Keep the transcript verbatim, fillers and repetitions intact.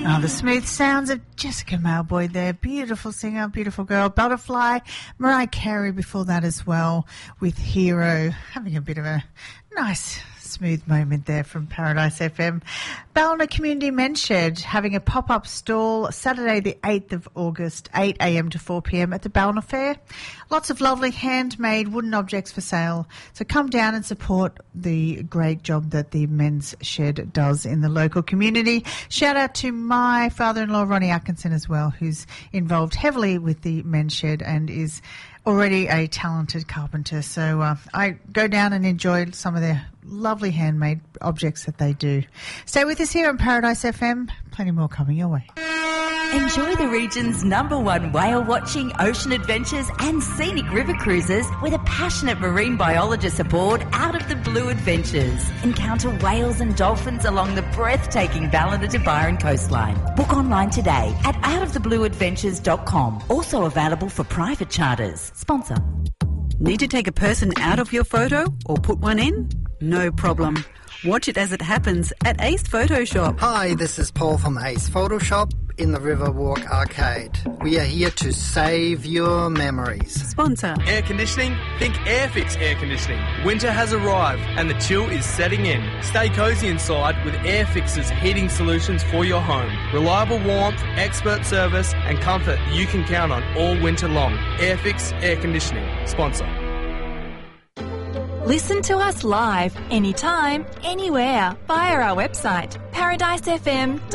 Oh, the smooth sounds of Jessica Mauboy there. Beautiful singer, beautiful girl. Butterfly. Mariah Carey before that as well with Hero. Having a bit of a nice smooth moment there from Paradise F M. Ballina Community Men's Shed having a pop-up stall Saturday the eighth of August, eight a m to four p m at the Ballina Fair. Lots of lovely handmade wooden objects for sale. So come down and support the great job that the Men's Shed does in the local community. Shout out to my father-in-law, Ronnie Atkinson, as well, who's involved heavily with the Men's Shed and is already a talented carpenter. So uh, I go down and enjoy some of their lovely handmade objects that they do. Stay with us here on Paradise F M. Plenty more coming your way. Enjoy the region's number one whale watching, ocean adventures and scenic river cruises with a passionate marine biologist aboard Out of the Blue Adventures. Encounter whales and dolphins along the breathtaking Ballina to Byron coastline. Book online today at out of the blue adventures dot com. Also available for private charters. Sponsor. Need to take a person out of your photo or put one in? No problem. Watch it as it happens at Ace Photoshop. Hi, this is Paul from Ace Photoshop in the Riverwalk Arcade. We are here to save your memories. Sponsor. Air conditioning? Think Airfix Air Conditioning. Winter has arrived and the chill is setting in. Stay cosy inside with Airfix's heating solutions for your home. Reliable warmth, expert service and comfort you can count on all winter long. Airfix Air Conditioning. Sponsor. Listen to us live, anytime, anywhere, via our website, paradise f m dot com.